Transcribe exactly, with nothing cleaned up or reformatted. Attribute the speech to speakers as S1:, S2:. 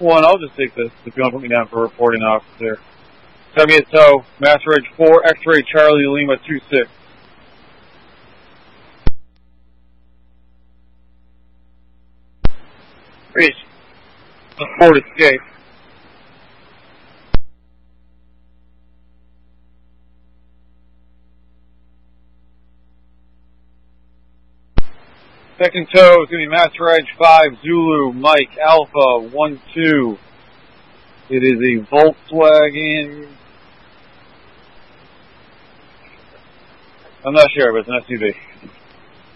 S1: one, I'll just take this if you want to put me down for reporting officer. Seven eight tow, Master Edge four, X-ray Charlie Lima two six. Reach. Ford escape. Second tow is going to be Master Edge five, Zulu, Mike, Alpha, one two. It is a Volkswagen. I'm not sure, but it's an S U V.